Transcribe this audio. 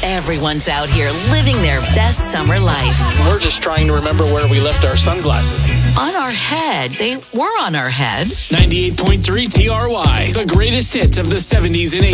Everyone's out here living their best summer life. We're just trying to remember where we left our sunglasses. On our head. They were on our head. 98.3 TRY, the greatest hits of the 70s and 80s.